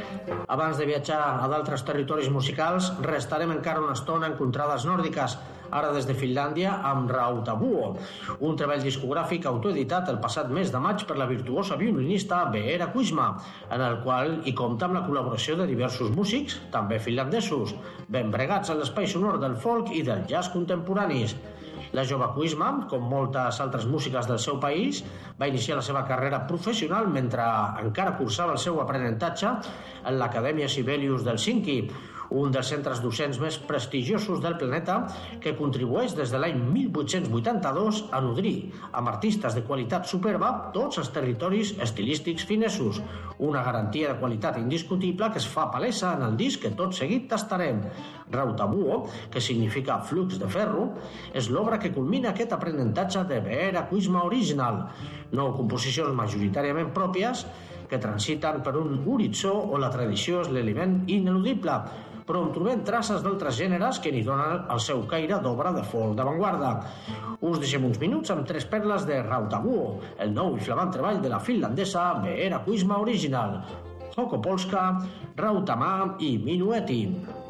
Abans de viatjar a d'altres territoris musicals, restarem encara una estona en contrades nòrdiques, ara des de Finlàndia amb Rautavuo, un treball discogràfic autoeditat el passat mes de maig per la virtuosa violinista Veera Kuisma, en el qual hi compta amb la col·laboració de diversos músics, també finlandesos, ben bregats en l'espai sonor del folk i del jazz contemporanis. La jove Kuisma, com moltes altres músiques del seu país, va iniciar la seva carrera professional mentre encara cursava el seu aprenentatge en l'Acadèmia Sibelius d'Helsinki, un dels centres docents més prestigiosos del planeta que contribueix des de l'any 1882 a nodrir amb artistes de qualitat superba tots els territoris estilístics finesos, una garantia de qualitat indiscutible que es fa palesa en el disc que tot seguit tastarem. Rautavuo, que significa flux de ferro, és l'obra que culmina aquest aprenentatge de Veera Kuisma Original, 9 composicions majoritàriament pròpies que transiten per un horitzó on la tradició és l'element ineludible, però on trobem traces d'altres gèneres que n'hi donen el seu caire d'obra de folk d'avantguarda. Us deixem uns minuts amb 3 perles de Rautavuo, el nou i flamant treball de la finlandesa Veera Kuisma Original, Hoko Polska, Rautamaa i Minuetti.